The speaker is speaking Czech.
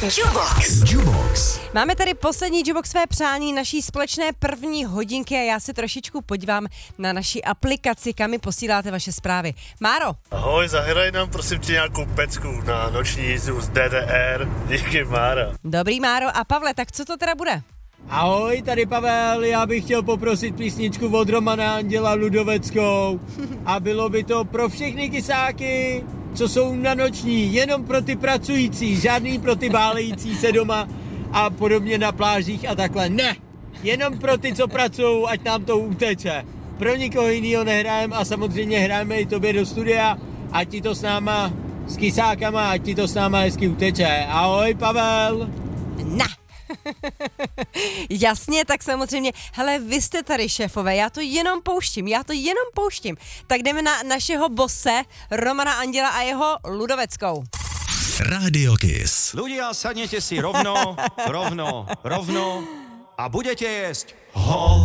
Jubox. Máme tady poslední Juboxové přání naší společné první hodinky a já se trošičku podívám na naši aplikaci, kam mi posíláte vaše zprávy. Máro. Ahoj, zahraj nám prosím tě nějakou pecku na noční jízdu z DDR. Díky, Mára. Dobrý, Máro. A Pavle, tak co to teda bude? Ahoj, tady Pavel, já bych chtěl poprosit písničku od Romana Anděla Ludoveckou a bylo by to pro všechny kysáky, co jsou na noční, jenom pro ty pracující, žádný pro ty válející se doma a podobně na plážích a takhle, ne, jenom pro ty, co pracují, ať nám to uteče. Pro nikoho jiného nehrajeme a samozřejmě hrajeme i tobě do studia, ať ti to s náma, s kysákama, ať ti to s náma hezky uteče. Ahoj, Pavel. Na. Jasně, tak samozřejmě, hele, vy jste tady šéfové, já to jenom pouštím. Tak jdeme na našeho bosse, Romana Anděla a jeho Ludoveckou. Radio Kiss. Ľudia, sadnete si rovno a budete jesť ho.